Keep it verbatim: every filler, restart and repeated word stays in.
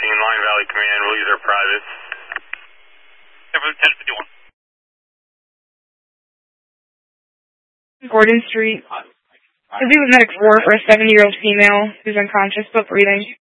seventeen, Line Valley Command, we'll use our private. ten fifty-one. Gordon Street. Could be with medic four for a seventy-year-old female who's unconscious but breathing.